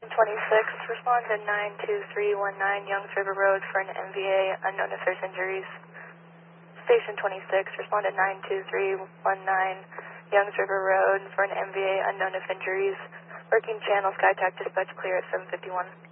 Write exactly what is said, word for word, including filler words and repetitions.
twenty-six, respond to nine two three one nine Youngs River Road for an M V A, unknown if there's injuries. Station twenty-six, respond to nine two three one nine Youngs River Road for an M V A, unknown if injuries. Working channel, SkyTac dispatch clear at seven fifty-one.